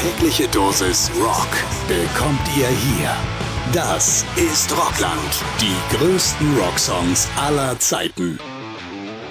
tägliche Dosis Rock bekommt ihr hier. Das ist Rockland. Die größten Rocksongs aller Zeiten.